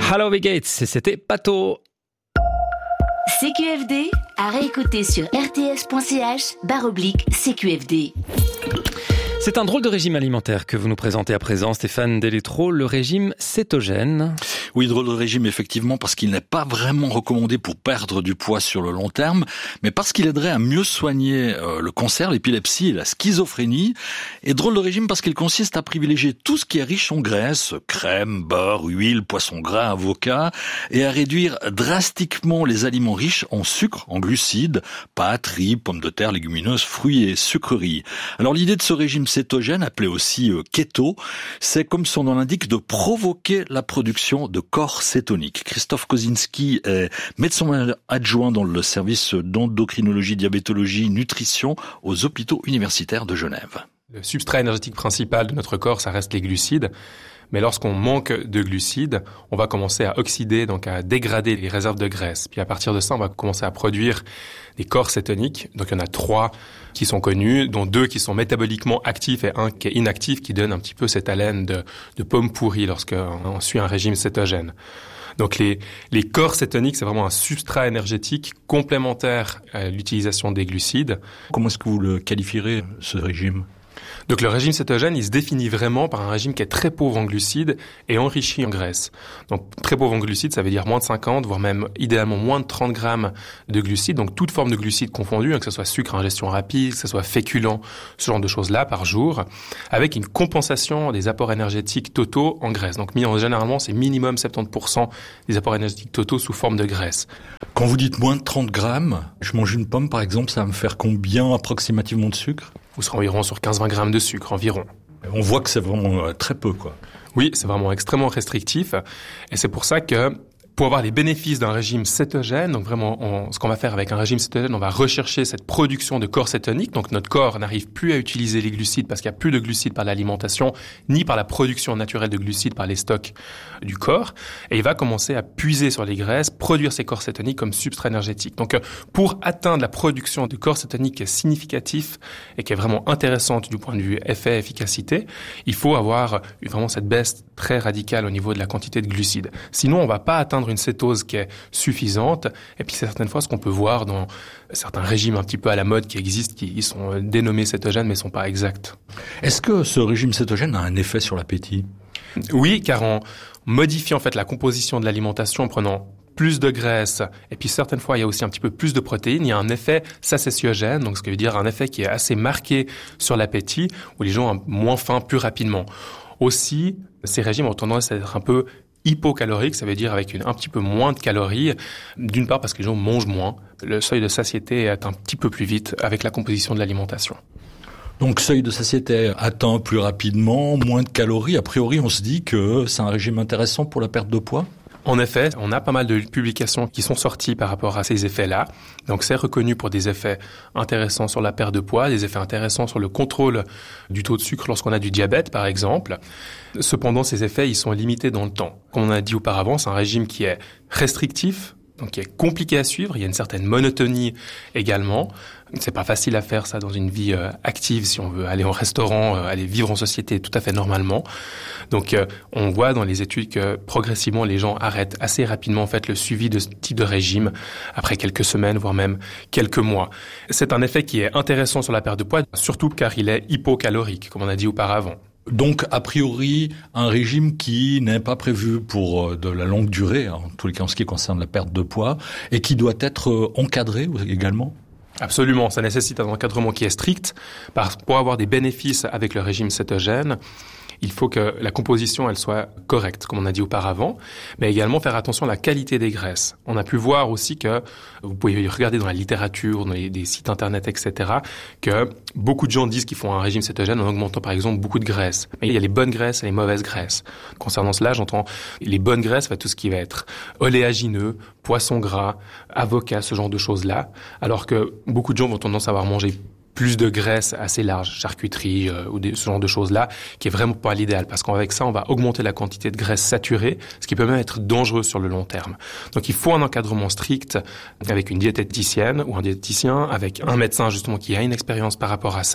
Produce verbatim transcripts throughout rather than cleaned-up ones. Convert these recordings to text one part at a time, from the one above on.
Hello Gates, c'était Pato. C Q F D à réécouter sur rts.ch barre oblique CQFD. C'est un drôle de régime alimentaire que vous nous présentez à présent, Stéphane Deletro, le régime cétogène. Oui, drôle de régime effectivement parce qu'il n'est pas vraiment recommandé pour perdre du poids sur le long terme, mais parce qu'il aiderait à mieux soigner euh, le cancer, l'épilepsie et la schizophrénie. Et drôle de régime parce qu'il consiste à privilégier tout ce qui est riche en graisse, crème, beurre, huile, poisson gras, avocat, et à réduire drastiquement les aliments riches en sucre, en glucides, pâtes, riz, pommes de terre, légumineuses, fruits et sucreries. Alors l'idée de ce régime cétogène, appelé aussi euh, keto, c'est comme son nom l'indique de provoquer la production de corps cétoniques. Christophe Kosinski est médecin adjoint dans le service d'endocrinologie, diabétologie, nutrition aux hôpitaux universitaires de Genève. Le substrat énergétique principal de notre corps, ça reste les glucides. Mais lorsqu'on manque de glucides, on va commencer à oxyder, donc à dégrader les réserves de graisse. Puis à partir de ça, on va commencer à produire des corps cétoniques. Donc il y en a trois qui sont connus, dont deux qui sont métaboliquement actifs et un qui est inactif, qui donne un petit peu cette haleine de, de pomme pourrie lorsqu'on suit un régime cétogène. Donc les, les corps cétoniques, c'est vraiment un substrat énergétique complémentaire à l'utilisation des glucides. Comment est-ce que vous le qualifierez, ce régime ? Donc le régime cétogène, il se définit vraiment par un régime qui est très pauvre en glucides et enrichi en graisse. Donc très pauvre en glucides, ça veut dire moins de cinquante, voire même idéalement moins de trente grammes de glucides, donc toute forme de glucides confondus, hein, que ce soit sucre, ingestion rapide, que ce soit féculent, ce genre de choses-là par jour, avec une compensation des apports énergétiques totaux en graisse. Donc généralement, c'est minimum soixante-dix pour cent des apports énergétiques totaux sous forme de graisse. Quand vous dites moins de trente grammes, je mange une pomme par exemple, ça va me faire combien approximativement de sucre ? Vous serez environ sur quinze à vingt grammes de sucre environ. On voit que c'est vraiment très peu, quoi. Oui, c'est vraiment extrêmement restrictif. Et c'est pour ça que pour avoir les bénéfices d'un régime cétogène, donc vraiment, on, ce qu'on va faire avec un régime cétogène, on va rechercher cette production de corps cétoniques. Donc notre corps n'arrive plus à utiliser les glucides parce qu'il n'y a plus de glucides par l'alimentation, ni par la production naturelle de glucides par les stocks du corps. Et il va commencer à puiser sur les graisses, produire ces corps cétoniques comme substrat énergétique. Donc pour atteindre la production de corps cétoniques qui est significatif et qui est vraiment intéressante du point de vue effet, efficacité, il faut avoir vraiment cette baisse très radicale au niveau de la quantité de glucides. Sinon, on va pas atteindre une cétose qui est suffisante. Et puis, c'est certaines fois ce qu'on peut voir dans certains régimes un petit peu à la mode qui existent, qui sont dénommés cétogènes, mais sont pas exacts. Est-ce que ce régime cétogène a un effet sur l'appétit ? Oui, car en modifiant en fait la composition de l'alimentation, en prenant plus de graisse, et puis certaines fois, il y a aussi un petit peu plus de protéines, il y a un effet satiatiogène, donc ce qui veut dire un effet qui est assez marqué sur l'appétit, où les gens ont moins faim plus rapidement. Aussi, ces régimes ont tendance à être un peu hypocalorique, ça veut dire avec une, un petit peu moins de calories, d'une part parce que les gens mangent moins. Le seuil de satiété est un petit peu plus vite avec la composition de l'alimentation. Donc seuil de satiété atteint plus rapidement, moins de calories. A priori, on se dit que c'est un régime intéressant pour la perte de poids ? En effet, on a pas mal de publications qui sont sorties par rapport à ces effets-là. Donc c'est reconnu pour des effets intéressants sur la perte de poids, des effets intéressants sur le contrôle du taux de sucre lorsqu'on a du diabète, par exemple. Cependant, ces effets, ils sont limités dans le temps. Comme on a dit auparavant, c'est un régime qui est restrictif, donc qui est compliqué à suivre. Il y a une certaine monotonie également. C'est pas facile à faire ça dans une vie euh, active si on veut aller au restaurant, euh, aller vivre en société tout à fait normalement. Donc euh, on voit dans les études que progressivement les gens arrêtent assez rapidement en fait le suivi de ce type de régime après quelques semaines voire même quelques mois. C'est un effet qui est intéressant sur la perte de poids, surtout car il est hypocalorique comme on a dit auparavant. Donc, a priori, un régime qui n'est pas prévu pour de la longue durée, en tous les cas en ce qui concerne la perte de poids, et qui doit être encadré également ? Absolument, ça nécessite un encadrement qui est strict. Pour avoir des bénéfices avec le régime cétogène, il faut que la composition elle soit correcte, comme on a dit auparavant, mais également faire attention à la qualité des graisses. On a pu voir aussi que, vous pouvez regarder dans la littérature, dans les, des sites internet, et cetera, que beaucoup de gens disent qu'ils font un régime cétogène en augmentant par exemple beaucoup de graisses. Mais il y a les bonnes graisses et les mauvaises graisses. Concernant cela, j'entends les bonnes graisses, tout ce qui va être oléagineux, poisson gras, avocat, ce genre de choses-là, alors que beaucoup de gens vont tendance à avoir mangé plus de graisse assez large, charcuterie euh, ou des, ce genre de choses-là, qui est vraiment pas l'idéal. Parce qu'avec ça, on va augmenter la quantité de graisse saturée, ce qui peut même être dangereux sur le long terme. Donc il faut un encadrement strict avec une diététicienne ou un diététicien, avec un médecin justement qui a une expérience par rapport à ça.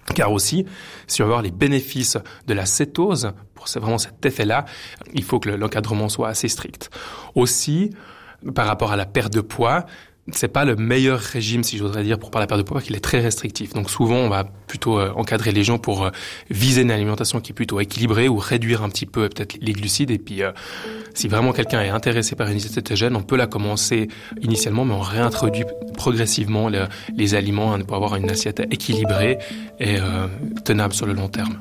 Car aussi, si on veut voir les bénéfices de la cétose, pour vraiment cet effet-là, il faut que l'encadrement soit assez strict. Aussi, par rapport à la perte de poids, c'est pas le meilleur régime, si j'oserais dire, pour parler de la perte de poids, parce qu'il est très restrictif. Donc souvent, on va plutôt euh, encadrer les gens pour euh, viser une alimentation qui est plutôt équilibrée ou réduire un petit peu peut-être les glucides. Et puis, euh, si vraiment quelqu'un est intéressé par une diète cétogène, on peut la commencer initialement, mais on réintroduit progressivement le, les aliments hein, pour avoir une assiette équilibrée et euh, tenable sur le long terme.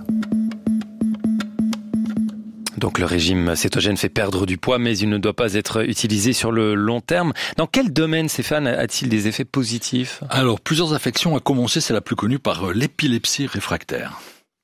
Donc le régime cétogène fait perdre du poids, mais il ne doit pas être utilisé sur le long terme. Dans quel domaine, Stéphane, a-t-il des effets positifs ? Alors, plusieurs affections, à commencer, c'est la plus connue, par l'épilepsie réfractaire.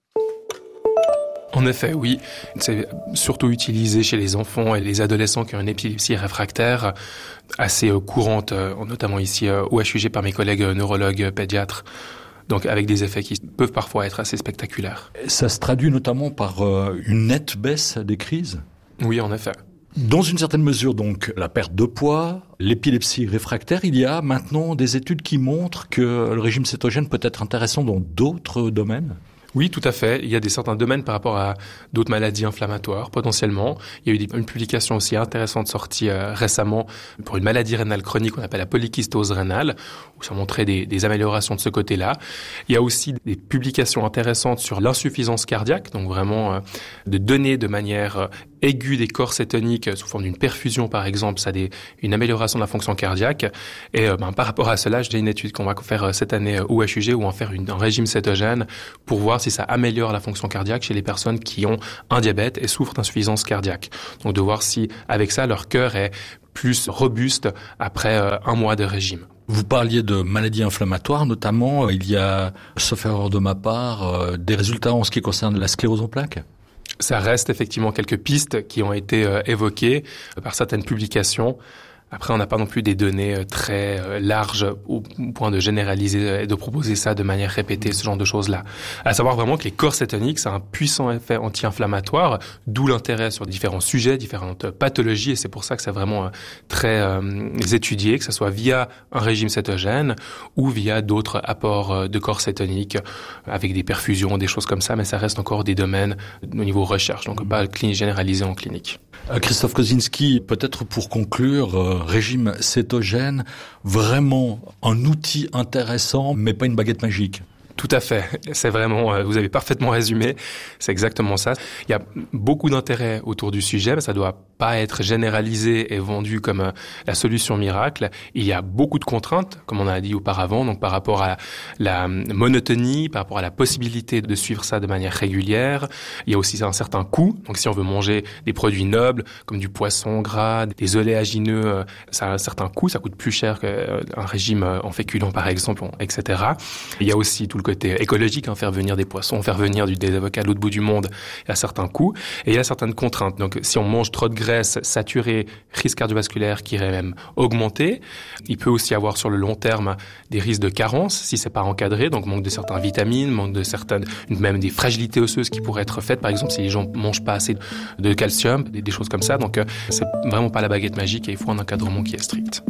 En effet, oui. C'est surtout utilisé chez les enfants et les adolescents qui ont une épilepsie réfractaire assez courante, notamment ici au H U G par mes collègues neurologues pédiatres. Donc avec des effets qui peuvent parfois être assez spectaculaires. Ça se traduit notamment par euh, une nette baisse des crises ? Oui, en effet. Dans une certaine mesure, donc, la perte de poids, l'épilepsie réfractaire, il y a maintenant des études qui montrent que le régime cétogène peut être intéressant dans d'autres domaines ? Oui, tout à fait. Il y a des certains domaines par rapport à d'autres maladies inflammatoires, potentiellement. Il y a eu des, une publication aussi intéressante sortie euh, récemment pour une maladie rénale chronique qu'on appelle la polykystose rénale, où ça montrait des, des améliorations de ce côté-là. Il y a aussi des publications intéressantes sur l'insuffisance cardiaque, donc vraiment euh, de donner de manière euh, aiguë des corps cétoniques euh, sous forme d'une perfusion, par exemple, ça a des, une amélioration de la fonction cardiaque. Et euh, ben, par rapport à cela, j'ai une étude qu'on va faire euh, cette année euh, au H U G, où on va faire une, un régime cétogène pour voir si ça améliore la fonction cardiaque chez les personnes qui ont un diabète et souffrent d'insuffisance cardiaque. Donc de voir si, avec ça, leur cœur est plus robuste après euh, un mois de régime. Vous parliez de maladies inflammatoires, notamment, il y a, sauf erreur de ma part, euh, des résultats en ce qui concerne la sclérose en plaques ? Ça reste effectivement quelques pistes qui ont été euh, évoquées par certaines publications. Après, on n'a pas non plus des données très larges au point de généraliser et de proposer ça de manière répétée, ce genre de choses-là. À savoir vraiment que les corps cétoniques, c'est un puissant effet anti-inflammatoire, d'où l'intérêt sur différents sujets, différentes pathologies, et c'est pour ça que c'est vraiment très euh, étudié, que ce soit via un régime cétogène ou via d'autres apports de corps cétoniques avec des perfusions, des choses comme ça, mais ça reste encore des domaines au niveau recherche, donc pas généralisé en clinique. Christophe Kozinski, peut-être pour conclure, euh, régime cétogène, vraiment un outil intéressant, mais pas une baguette magique. Tout à fait. C'est vraiment, vous avez parfaitement résumé. C'est exactement ça. Il y a beaucoup d'intérêt autour du sujet, mais ça doit pas être généralisé et vendu comme la solution miracle. Il y a beaucoup de contraintes, comme on a dit auparavant, donc par rapport à la monotonie, par rapport à la possibilité de suivre ça de manière régulière. Il y a aussi un certain coût. Donc si on veut manger des produits nobles, comme du poisson gras, des oléagineux, ça a un certain coût. Ça coûte plus cher qu'un régime en féculents, par exemple, et cetera. Il y a aussi tout le côté écologique, hein, faire venir des poissons, faire venir du, des avocats de l'autre bout du monde, il y a certains coûts et il y a certaines contraintes. Donc, si on mange trop de graisse saturée, risque cardiovasculaire qui irait même augmenter. Il peut aussi avoir sur le long terme des risques de carence si c'est pas encadré, donc manque de certaines vitamines, manque de certaines, même des fragilités osseuses qui pourraient être faites, par exemple si les gens mangent pas assez de calcium, des, des choses comme ça. Donc, c'est vraiment pas la baguette magique et il faut un encadrement qui est strict.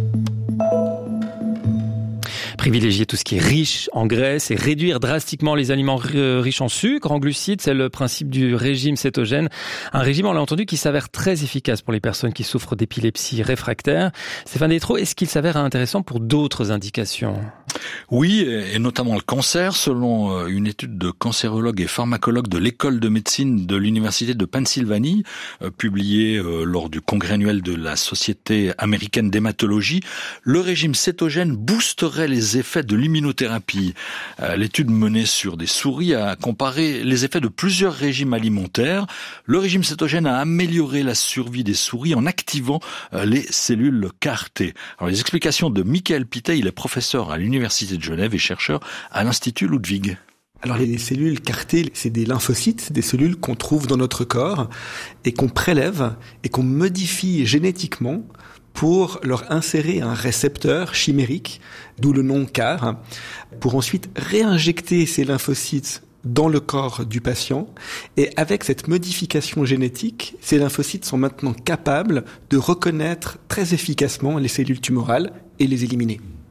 Privilégier tout ce qui est riche en graisse et réduire drastiquement les aliments riches en sucre, en glucides, c'est le principe du régime cétogène. Un régime, on l'a entendu, qui s'avère très efficace pour les personnes qui souffrent d'épilepsie réfractaire. Stéphane Détreau, est-ce qu'il s'avère intéressant pour d'autres indications ? Oui, et notamment le cancer. Selon une étude de cancérologues et pharmacologues de l'école de médecine de l'université de Pennsylvanie, publiée lors du congrès annuel de la Société américaine d'hématologie, le régime cétogène boosterait les effets de l'immunothérapie. L'étude menée sur des souris a comparé les effets de plusieurs régimes alimentaires. Le régime cétogène a amélioré la survie des souris en activant les cellules C A R T. Alors, les explications de Michael Pittet, il est professeur à l'université de Genève et chercheur à l'Institut Ludwig. Alors les cellules C A R T, c'est des lymphocytes, c'est des cellules qu'on trouve dans notre corps et qu'on prélève et qu'on modifie génétiquement pour leur insérer un récepteur chimérique, d'où le nom C A R, pour ensuite réinjecter ces lymphocytes dans le corps du patient. Et avec cette modification génétique, ces lymphocytes sont maintenant capables de reconnaître très efficacement les cellules tumorales et les éliminer.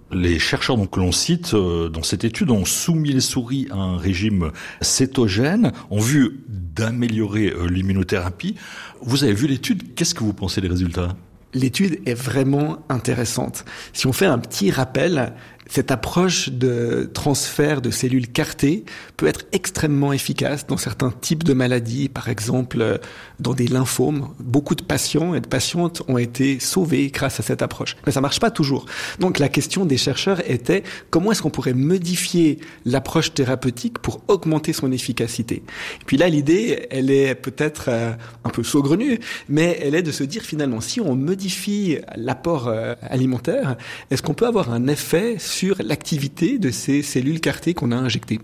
Les chercheurs donc, que l'on cite euh, dans cette étude ont soumis les souris à un régime cétogène en vue d'améliorer euh, l'immunothérapie. Vous avez vu l'étude, qu'est-ce que vous pensez des résultats ? L'étude est vraiment intéressante. Si on fait un petit rappel, cette approche de transfert de cellules C A R T peut être extrêmement efficace dans certains types de maladies, par exemple dans des lymphomes. Beaucoup de patients et de patientes ont été sauvés grâce à cette approche. Mais ça marche pas toujours. Donc la question des chercheurs était comment est-ce qu'on pourrait modifier l'approche thérapeutique pour augmenter son efficacité. Et puis là, l'idée, elle est peut-être euh, un peu saugrenue, mais elle est de se dire finalement, si on modifie l'apport euh, alimentaire, est-ce qu'on peut avoir un effet sur l'activité de ces cellules C A R T qu'on a injectées.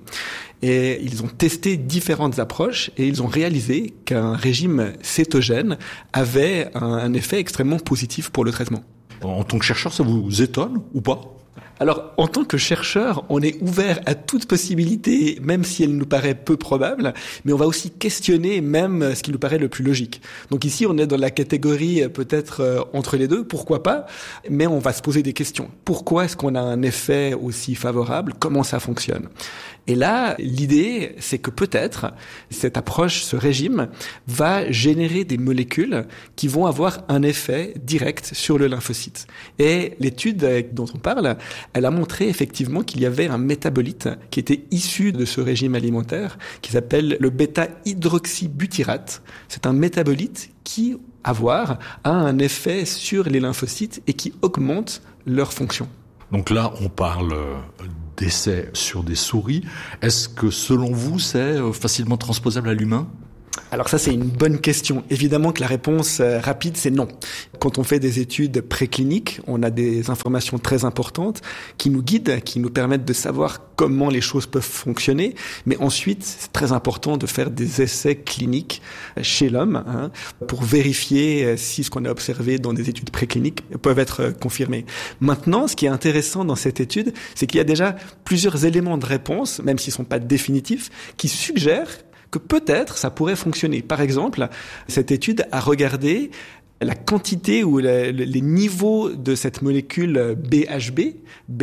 Et ils ont testé différentes approches et ils ont réalisé qu'un régime cétogène avait un, un effet extrêmement positif pour le traitement. En tant que chercheur, ça vous étonne ou pas ? Alors, en tant que chercheur, on est ouvert à toute possibilité, même si elle nous paraît peu probable, mais on va aussi questionner même ce qui nous paraît le plus logique. Donc ici, on est dans la catégorie peut-être euh, entre les deux, pourquoi pas, mais on va se poser des questions. Pourquoi est-ce qu'on a un effet aussi favorable ? Comment ça fonctionne ? Et là, l'idée, c'est que peut-être cette approche, ce régime, va générer des molécules qui vont avoir un effet direct sur le lymphocyte. Et l'étude dont on parle, elle a montré effectivement qu'il y avait un métabolite qui était issu de ce régime alimentaire, qui s'appelle le bêta-hydroxybutyrate. C'est un métabolite qui, à voir, a un effet sur les lymphocytes et qui augmente leur fonction. Donc là, on parle d'essais sur des souris. Est-ce que, selon vous, c'est facilement transposable à l'humain ? Alors ça, c'est une bonne question. Évidemment que la réponse euh, rapide, c'est non. Quand on fait des études précliniques, on a des informations très importantes qui nous guident, qui nous permettent de savoir comment les choses peuvent fonctionner. Mais ensuite, c'est très important de faire des essais cliniques chez l'homme hein, pour vérifier si ce qu'on a observé dans des études précliniques peuvent être confirmés. Maintenant, ce qui est intéressant dans cette étude, c'est qu'il y a déjà plusieurs éléments de réponse, même s'ils ne sont pas définitifs, qui suggèrent que peut-être ça pourrait fonctionner. Par exemple, cette étude a regardé la quantité ou la, les niveaux de cette molécule B H B,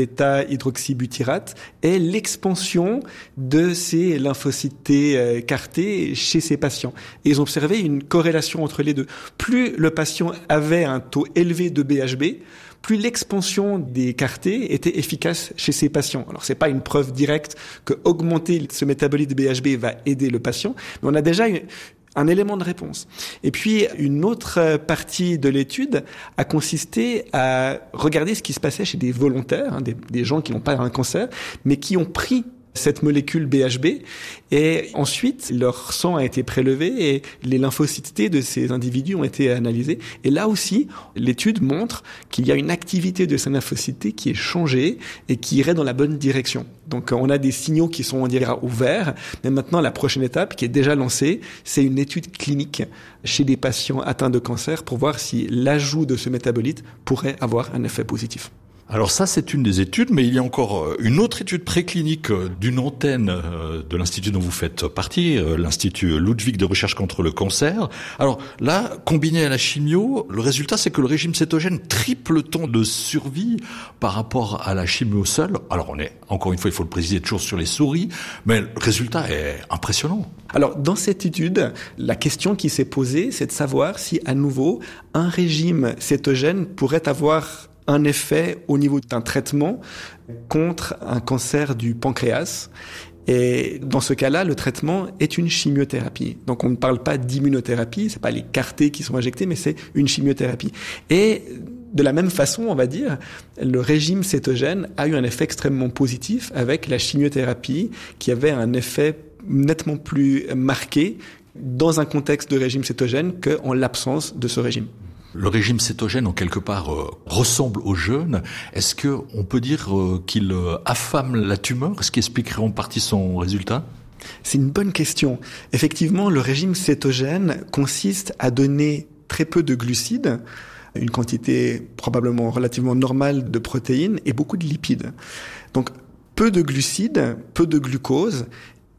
bêta-hydroxybutyrate, et l'expansion de ces lymphocytes C A R T chez ces patients. Et ils ont observé une corrélation entre les deux. Plus le patient avait un taux élevé de B H B, plus l'expansion des C A R T était efficace chez ces patients. Alors, c'est pas une preuve directe que augmenter ce métabolite B H B va aider le patient, mais on a déjà une, un élément de réponse. Et puis, une autre partie de l'étude a consisté à regarder ce qui se passait chez des volontaires, hein, des, des gens qui n'ont pas un cancer, mais qui ont pris cette molécule B H B, et ensuite leur sang a été prélevé et les lymphocytes T de ces individus ont été analysés. Et là aussi, l'étude montre qu'il y a une activité de ces lymphocytes T qui est changée et qui irait dans la bonne direction. Donc on a des signaux qui sont, on dirait, ouverts, mais maintenant la prochaine étape qui est déjà lancée, c'est une étude clinique chez des patients atteints de cancer pour voir si l'ajout de ce métabolite pourrait avoir un effet positif. Alors ça, c'est une des études, mais il y a encore une autre étude préclinique d'une antenne de l'institut dont vous faites partie, l'Institut Ludwig de recherche contre le cancer. Alors là, combiné à la chimio, le résultat, c'est que le régime cétogène triple le temps de survie par rapport à la chimio seule. Alors on est, encore une fois, il faut le préciser, toujours sur les souris, mais le résultat est impressionnant. Alors, dans cette étude, la question qui s'est posée, c'est de savoir si, à nouveau, un régime cétogène pourrait avoir un effet au niveau d'un traitement contre un cancer du pancréas. Et dans ce cas-là, le traitement est une chimiothérapie. Donc on ne parle pas d'immunothérapie, c'est pas les C A R T qui sont injectés, mais c'est une chimiothérapie. Et de la même façon, on va dire, le régime cétogène a eu un effet extrêmement positif avec la chimiothérapie qui avait un effet nettement plus marqué dans un contexte de régime cétogène qu'en l'absence de ce régime. Le régime cétogène, en quelque part, euh, ressemble au jeûne. Est-ce que on peut dire euh, qu'il euh, affame la tumeur ? Est-ce qu'il expliquerait en partie son résultat ? C'est une bonne question. Effectivement, le régime cétogène consiste à donner très peu de glucides, une quantité probablement relativement normale de protéines et beaucoup de lipides. Donc, peu de glucides, peu de glucose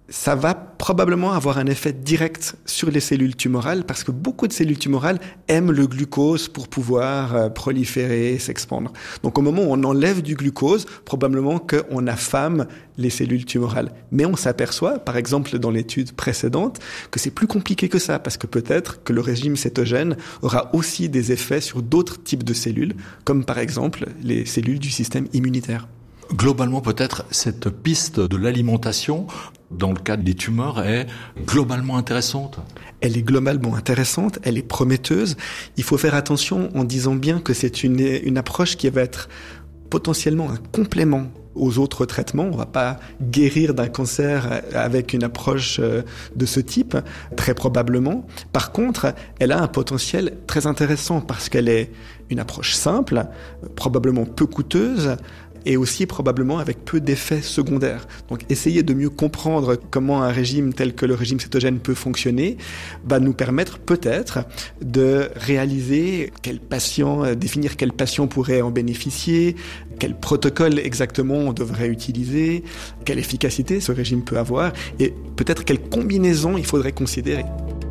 ça va probablement avoir un effet direct sur les cellules tumorales parce que beaucoup de cellules tumorales aiment le glucose pour pouvoir euh, proliférer, s'expandre. Donc au moment où on enlève du glucose, probablement qu'on affame les cellules tumorales. Mais on s'aperçoit, par exemple dans l'étude précédente, que c'est plus compliqué que ça parce que peut-être que le régime cétogène aura aussi des effets sur d'autres types de cellules, comme par exemple les cellules du système immunitaire. Globalement, peut-être, cette piste de l'alimentation, dans le cadre des tumeurs, est globalement intéressante. Elle est globalement intéressante, elle est prometteuse. Il faut faire attention en disant bien que c'est une, une approche qui va être potentiellement un complément aux autres traitements. On ne va pas guérir d'un cancer avec une approche de ce type, très probablement. Par contre, elle a un potentiel très intéressant parce qu'elle est une approche simple, probablement peu coûteuse, et aussi probablement avec peu d'effets secondaires. Donc essayer de mieux comprendre comment un régime tel que le régime cétogène peut fonctionner va nous permettre peut-être de réaliser quel patient, définir quel patient pourrait en bénéficier, quel protocole exactement on devrait utiliser, quelle efficacité ce régime peut avoir et peut-être quelle combinaison il faudrait considérer.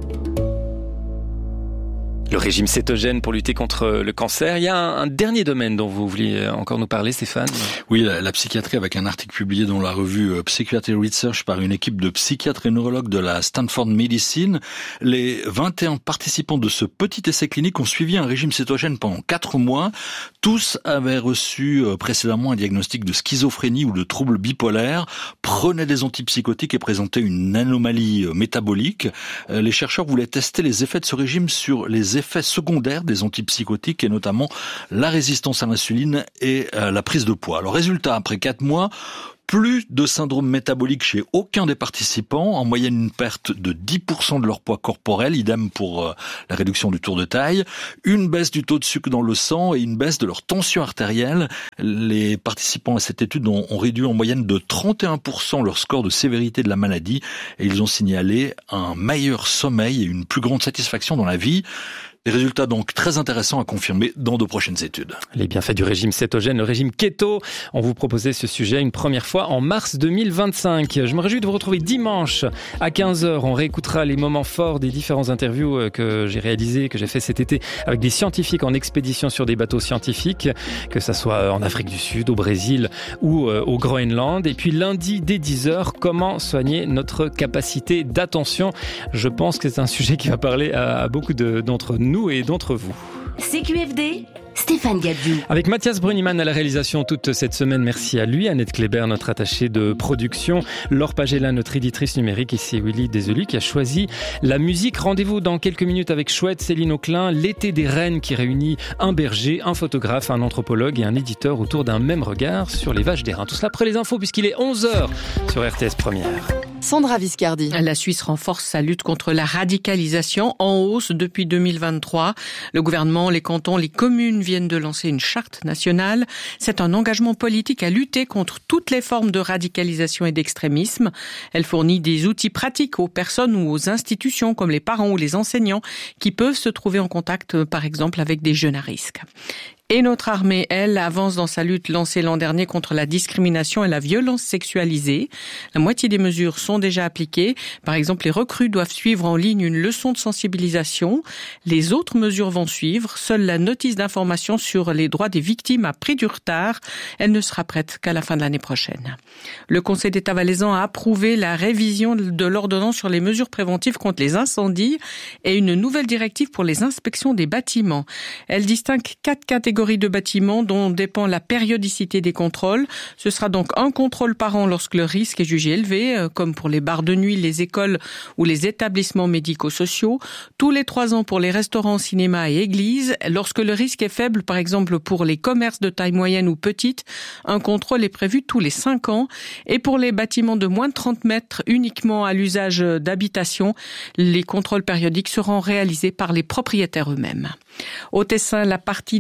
Le régime cétogène pour lutter contre le cancer. Il y a un, un dernier domaine dont vous vouliez encore nous parler, Stéphane. Oui, la, la psychiatrie, avec un article publié dans la revue Psychiatry Research par une équipe de psychiatres et neurologues de la Stanford Medicine. Les vingt et un participants de ce petit essai clinique ont suivi un régime cétogène pendant quatre mois. Tous avaient reçu précédemment un diagnostic de schizophrénie ou de troubles bipolaires, prenaient des antipsychotiques et présentaient une anomalie métabolique. Les chercheurs voulaient tester les effets de ce régime sur les effets secondaires des antipsychotiques et notamment la résistance à l'insuline et la prise de poids. Alors résultat, après quatre mois, plus de syndrome métabolique chez aucun des participants, en moyenne une perte de dix pour cent de leur poids corporel, idem pour euh, la réduction du tour de taille, une baisse du taux de sucre dans le sang et une baisse de leur tension artérielle. Les participants à cette étude ont, ont réduit en moyenne de trente et un pour cent leur score de sévérité de la maladie et ils ont signalé un meilleur sommeil et une plus grande satisfaction dans la vie. Des résultats donc très intéressants à confirmer dans de prochaines études. Les bienfaits du régime cétogène, le régime keto. On vous proposait ce sujet une première fois en mars deux mille vingt-cinq. Je me réjouis de vous retrouver dimanche à quinze heures. On réécoutera les moments forts des différents interviews que j'ai réalisés, que j'ai fait cet été avec des scientifiques en expédition sur des bateaux scientifiques, que ça soit en Afrique du Sud, au Brésil ou au Groenland. Et puis lundi dès dix heures, comment soigner notre capacité d'attention. Je pense que c'est un sujet qui va parler à beaucoup de, d'entre nous. nous et d'entre vous. C Q F D, Stéphane Gadiou. Avec Mathias Bruniman à la réalisation toute cette semaine, merci à lui, Annette Kléber, notre attachée de production, Laure Pagella, notre éditrice numérique, ici Willy Deselus qui a choisi la musique. Rendez-vous dans quelques minutes avec Chouette, Céline Auclin, l'été des Rennes qui réunit un berger, un photographe, un anthropologue et un éditeur autour d'un même regard sur les vaches d'airain. Tout cela après les infos puisqu'il est onze heures sur R T S Première. Sandra Viscardi. La Suisse renforce sa lutte contre la radicalisation en hausse depuis deux mille vingt-trois. Le gouvernement, les cantons, les communes viennent de lancer une charte nationale. C'est un engagement politique à lutter contre toutes les formes de radicalisation et d'extrémisme. Elle fournit des outils pratiques aux personnes ou aux institutions comme les parents ou les enseignants qui peuvent se trouver en contact, par exemple, avec des jeunes à risque. Et notre armée, elle, avance dans sa lutte lancée l'an dernier contre la discrimination et la violence sexualisée. La moitié des mesures sont déjà appliquées. Par exemple, les recrues doivent suivre en ligne une leçon de sensibilisation. Les autres mesures vont suivre. Seule la notice d'information sur les droits des victimes a pris du retard. Elle ne sera prête qu'à la fin de l'année prochaine. Le Conseil d'État valaisan a approuvé la révision de l'ordonnance sur les mesures préventives contre les incendies et une nouvelle directive pour les inspections des bâtiments. Elle distingue quatre catégories de bâtiments dont dépend la périodicité des contrôles. Ce sera donc un contrôle par an lorsque le risque est jugé élevé, comme pour les bars de nuit, les écoles ou les établissements médico-sociaux. Tous les trois ans pour les restaurants, cinémas et églises. Lorsque le risque est faible, par exemple pour les commerces de taille moyenne ou petite, un contrôle est prévu tous les cinq ans. Et pour les bâtiments de moins de trente mètres, uniquement à l'usage d'habitation, les contrôles périodiques seront réalisés par les propriétaires eux-mêmes. Au Tessin, la partie de chaises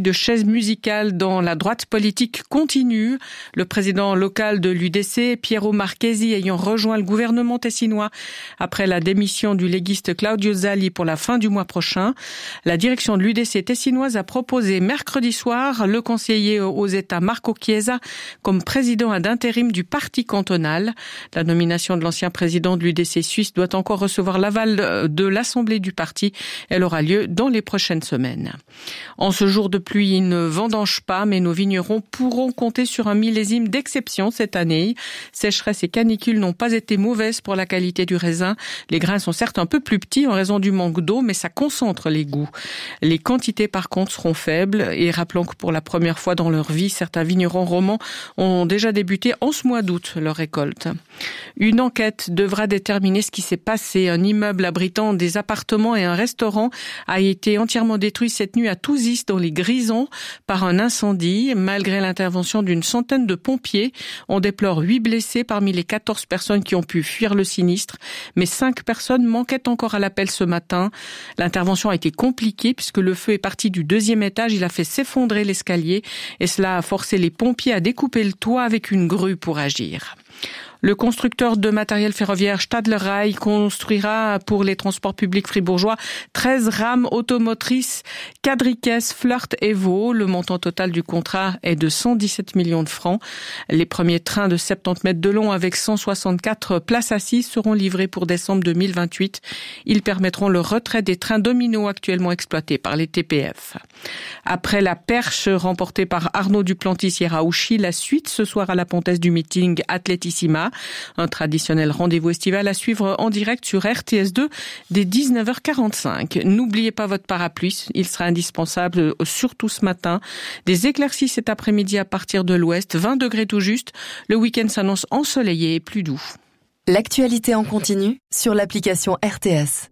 musicale dans la droite politique continue. Le président local de l'U D C, Piero Marchesi, ayant rejoint le gouvernement tessinois après la démission du légiste Claudio Zalli pour la fin du mois prochain. La direction de l'U D C tessinoise a proposé mercredi soir le conseiller aux États Marco Chiesa comme président ad intérim du parti cantonal. La nomination de l'ancien président de l'U D C suisse doit encore recevoir l'aval de l'Assemblée du parti. Elle aura lieu dans les prochaines semaines. En ce jour de pluie, il ne vendange pas, mais nos vignerons pourront compter sur un millésime d'exception cette année. Sécheresse et canicule n'ont pas été mauvaises pour la qualité du raisin. Les grains sont certes un peu plus petits en raison du manque d'eau, mais ça concentre les goûts. Les quantités par contre seront faibles et rappelons que pour la première fois dans leur vie, certains vignerons romans ont déjà débuté en ce mois d'août leur récolte. Une enquête devra déterminer ce qui s'est passé. Un immeuble abritant des appartements et un restaurant a été entièrement détruit cette nuit à Touzis dans les Grisons par un incendie. Malgré l'intervention d'une centaine de pompiers, on déplore huit blessés parmi les quatorze personnes qui ont pu fuir le sinistre. Mais cinq personnes manquaient encore à l'appel ce matin. L'intervention a été compliquée puisque le feu est parti du deuxième étage. Il a fait s'effondrer l'escalier et cela a forcé les pompiers à découper le toit avec une grue pour agir. Le constructeur de matériel ferroviaire Stadler Rail construira pour les transports publics fribourgeois treize rames automotrices Quadricaisse, Flirt et Vaux. Le montant total du contrat est de cent dix-sept millions de francs. Les premiers trains de soixante-dix mètres de long avec cent soixante-quatre places assises seront livrés pour décembre deux mille vingt-huit. Ils permettront le retrait des trains Domino actuellement exploités par les T P F. Après la perche remportée par Arnaud Duplantis-Hierraouchi, la suite ce soir à la Pontesse du meeting Atletissima. Un traditionnel rendez-vous estival à suivre en direct sur R T S deux dès dix-neuf heures quarante-cinq. N'oubliez pas votre parapluie, il sera indispensable surtout ce matin. Des éclaircies cet après-midi à partir de l'ouest, vingt degrés tout juste. Le week-end s'annonce ensoleillé et plus doux. L'actualité en continu sur l'application R T S.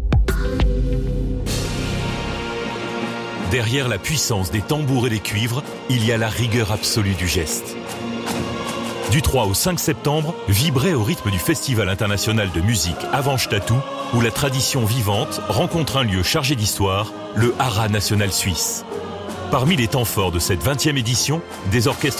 Derrière la puissance des tambours et des cuivres, il y a la rigueur absolue du geste. Du trois au cinq septembre, vibrez au rythme du Festival international de musique Avanche Tatou, où la tradition vivante rencontre un lieu chargé d'histoire, le Haras national suisse. Parmi les temps forts de cette vingtième édition, des orchestres